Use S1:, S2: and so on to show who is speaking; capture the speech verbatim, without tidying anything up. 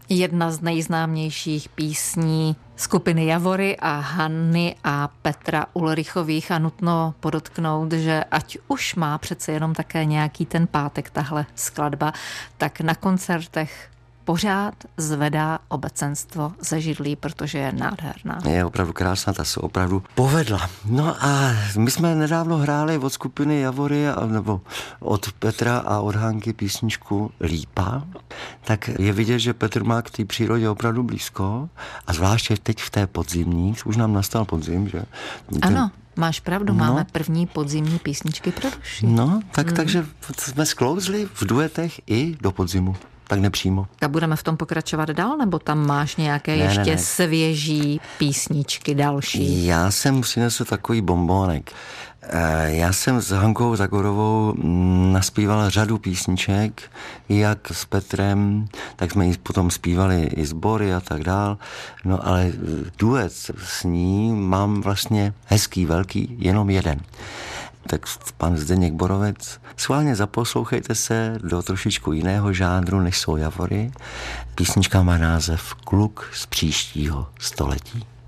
S1: Jedna z nejznámějších písní skupiny Javory a Hanny a Petra Ulrichových a nutno podotknout, že ať už má přece jenom také nějaký ten pátek tahle skladba, tak na koncertech pořád zvedá obecenstvo ze židlí, protože je nádherná.
S2: Je opravdu krásná, ta se opravdu povedla. No a my jsme nedávno hráli od skupiny Javory, nebo od Petra a od Hanky písničku Lípa, tak je vidět, že Petr má k té přírodě opravdu blízko a zvláště teď v té podzimní, už nám nastal podzim, že? Ten...
S1: Ano. Máš pravdu, no. Máme první podzimní písničky pro duši.
S2: No, tak,
S1: mm.
S2: takže jsme sklouzli v duetech i do podzimu. Tak nepřímo.
S1: A budeme v tom pokračovat dál, nebo tam máš nějaké ne, ještě ne, ne. svěží písničky další?
S2: Já jsem přinesl takový bombónek. Já jsem s Hankou Zagorovou naspíval řadu písniček, jak s Petrem, tak jsme ji potom zpívali i sbory a tak dál. No ale duet s ní mám vlastně hezký, velký, jenom jeden. Tak pan Zdeněk Borovec, schválně zaposlouchejte se do trošičku jiného žánru, než jsou Javory. Písnička má název Kluk z příštího století.